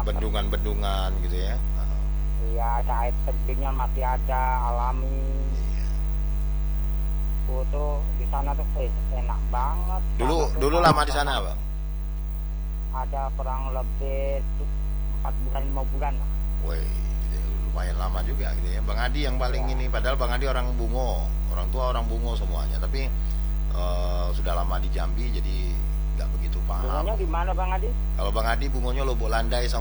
bendungan-bendungan gitu ya. Iya, ada air terjunnya masih ada alami. Iya. Tuh di sana tuh enak banget. Dulu lama di sana, Bang? Ada kurang lebih 4 bulan 5 bulan lah. Woi, gitu ya, lumayan lama juga gitu ya. Bang Adi yang paling ini, padahal Bang Adi orang Bungo, orang tua orang Bungo semuanya, tapi sudah lama di Jambi jadi nggak begitu paham. Bungonya di mana Bang Adi? Kalau Bang Adi Bungonya Lubuk Landai sama